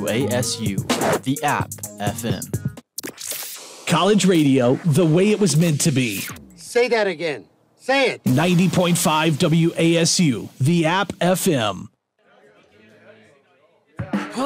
WASU, the app FM. College radio, the way it was meant to be. Say that again. Say it. 90.5 WASU, the app FM.